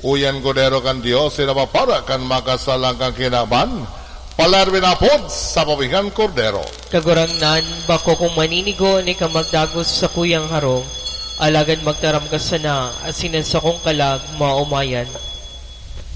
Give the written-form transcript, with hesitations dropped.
Uyan godero kan Dios, sinapapara kan makasalang kang kinaban, palarbi na pod sa pabigan kordero. Kagurangnan, bako kung maninigo ni ka magdagos sa kuyang harong, alagan magtaram ka sana, asinan sa kong kalag, maumayan.